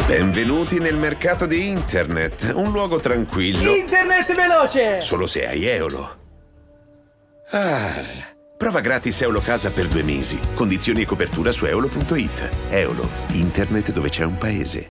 Benvenuti nel mercato di Internet, un luogo tranquillo. Internet veloce! Solo se hai Eolo. Prova gratis Eolo Casa per 2 mesi. Condizioni e copertura su eolo.it. Eolo, Internet dove c'è un paese.